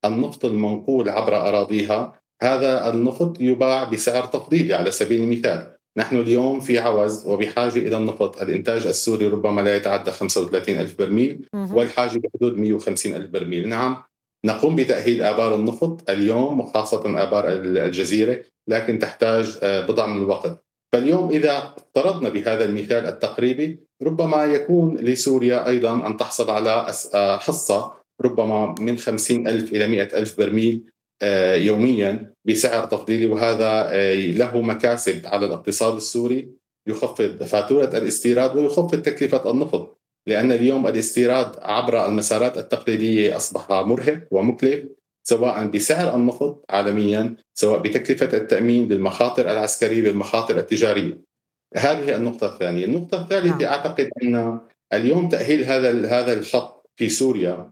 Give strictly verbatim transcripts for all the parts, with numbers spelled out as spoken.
النفط المنقول عبر أراضيها، هذا النفط يباع بسعر تفضيلي. على سبيل المثال، نحن اليوم في عوز وبحاجة إلى النفط. الإنتاج السوري ربما لا يتعدى خمسة وثلاثين ألف برميل، مهم. والحاجة بحدود مئة وخمسين ألف برميل. نعم، نقوم بتأهيل آبار النفط اليوم، وخاصة آبار الجزيرة، لكن تحتاج آه، بضع من الوقت. فاليوم إذا افترضنا بهذا المثال التقريبي، ربما يكون لسوريا أيضا أن تحصل على أس- آه، حصة ربما من خمسين ألف إلى مئة ألف برميل آه، يوميا بسعر تفضيلي، وهذا آه، له مكاسب على الاقتصاد السوري، يخفض فاتورة الاستيراد ويخفض تكلفة النفط. لأن اليوم الاستيراد عبر المسارات التقليدية أصبح مرهق ومكلف، سواء بسعر النفط عالميا، سواء بتكلفة التأمين، بالمخاطر العسكرية، بالمخاطر التجارية. هذه النقطة الثانية. النقطة الثالثة، نعم. أعتقد أن اليوم تأهيل هذا هذا الخط في سوريا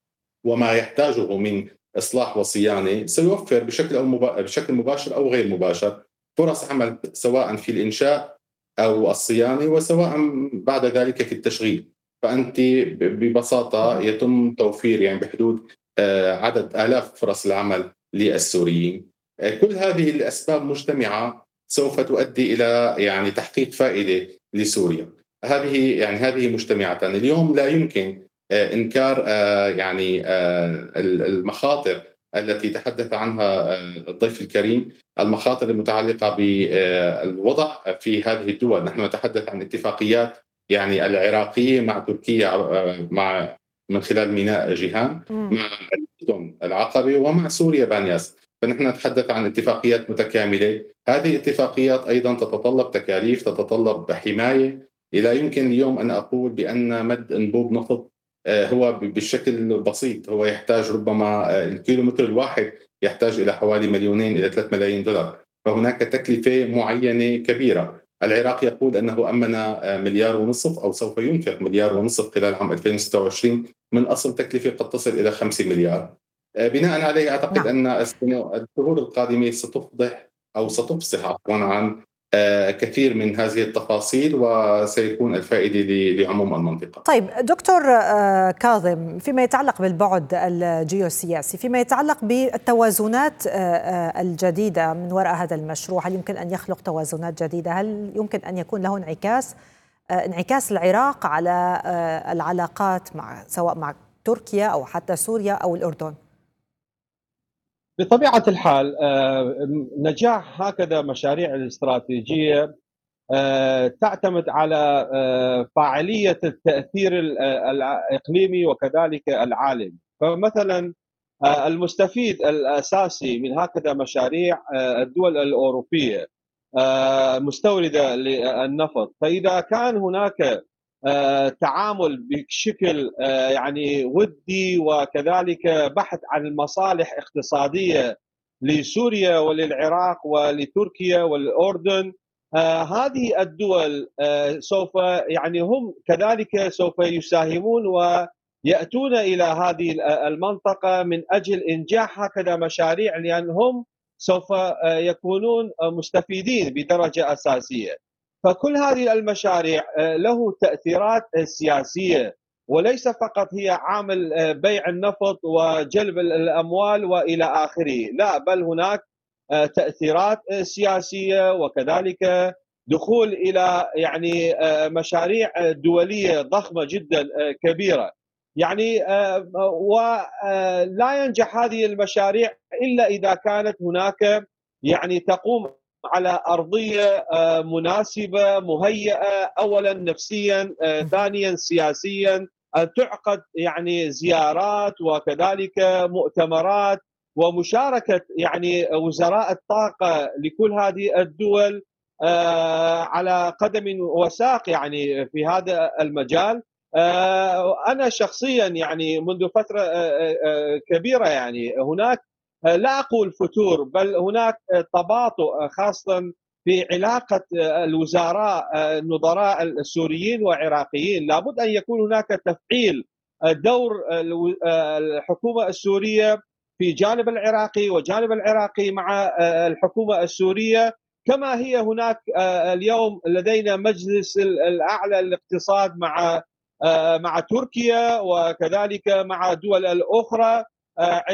وما يحتاجه من إصلاح وصيانة سيوفر بشكل أو مبا... بشكل مباشر أو غير مباشر فرص عمل، سواء في الإنشاء أو الصيانة، وسواء بعد ذلك في التشغيل. فأنت ب- ببساطة مهم. يتم توفير يعني بحدود آه، عدد آلاف فرص العمل للسوريين. آه، كل هذه الأسباب مجتمعة سوف تؤدي إلى يعني تحقيق فائدة لسوريا. هذه يعني هذه مجتمعة. اليوم لا يمكن آه، إنكار آه، يعني آه، المخاطر التي تحدث عنها آه، الضيف الكريم، المخاطر المتعلقة بالوضع في هذه الدول. نحن نتحدث عن اتفاقيات يعني العراقية مع تركيا، آه، مع من خلال ميناء جيهان، مم. مع الأردن العقبة، ومع سوريا بانياس. فنحن نتحدث عن اتفاقيات متكاملة. هذه الاتفاقيات أيضا تتطلب تكاليف، تتطلب حماية. لا يمكن اليوم أن أقول بأن مد أنبوب نفط آه، هو ب- بشكل بسيط، هو يحتاج ربما آه، الكيلومتر الواحد يحتاج إلى حوالي مليونين إلى ثلاثة ملايين دولار. فهناك تكلفة معينة كبيرة. العراق يقول أنه أمن آه، مليار ونصف، أو سوف ينفق مليار ونصف خلال عام ألفين وستة وعشرين، من أصل تكلفة قد تصل إلى خمسة مليار. آه، بناء عليه أعتقد نعم. أن السنة- الشهور القادمة ستفضح أو ستفصح عفوا عن آه، كثير من هذه التفاصيل، وسيكون الفائدة ل- لعموم المنطقة. طيب دكتور آه، كاظم، فيما يتعلق بالبعد الجيوسياسي، فيما يتعلق بالتوازنات آه، آه، الجديدة من وراء هذا المشروع، هل يمكن أن يخلق توازنات جديدة؟ هل يمكن أن يكون له انعكاس آه، انعكاس العراق على آه، العلاقات مع سواء مع تركيا أو حتى سوريا أو الأردن؟ بطبيعة الحال، آه، نجاح هكذا مشاريع الاستراتيجية آه، تعتمد على آه، فاعلية التأثير ال- آه، الإقليمي وكذلك العالمي. فمثلا آه، المستفيد الأساسي من هكذا مشاريع آه، الدول الأوروبية آه، مستوردة للنفط. فإذا كان هناك آه، تعامل بشكل آه، يعني ودي وكذلك بحث عن المصالح اقتصادية لسوريا وللعراق ولتركيا والأردن، آه، هذه الدول آه، سوف يعني هم كذلك سوف يساهمون ويأتون إلى هذه المنطقة من أجل إنجاح هكذا مشاريع، لأنهم سوف آه، يكونون مستفيدين بدرجة أساسية. فكل هذه المشاريع آه، له تأثيرات سياسية، وليس فقط هي عامل آه، بيع النفط وجلب الأموال وإلى آخره، لا، بل هناك آه، تأثيرات آه، سياسية وكذلك دخول إلى يعني آه، مشاريع آه، دولية ضخمة جدا آه، كبيرة. يعني آه، ولا ينجح هذه المشاريع إلا إذا كانت هناك يعني تقوم على أرضية آه، مناسبة مهيئة، أولا نفسيا، آه، ثانيا سياسيا، أن تعقد يعني زيارات وكذلك مؤتمرات ومشاركة يعني وزراء الطاقة لكل هذه الدول آه، على قدم وساق يعني في هذا المجال. آه، أنا شخصيا يعني منذ فترة آه، آه، كبيرة يعني هناك آه، لا أقول فتور، بل هناك آه، تباطؤ آه، خاصة في علاقة آه، الوزراء آه، النظراء السوريين والعراقيين. لابد أن يكون هناك تفعيل آه، دور الو- آه، الحكومة السورية في جانب العراقي وجانب العراقي مع آه، الحكومة السورية، كما هي هناك آه، اليوم لدينا مجلس الأعلى للاقتصاد مع آه، مع تركيا وكذلك مع الدول الأخرى. آه،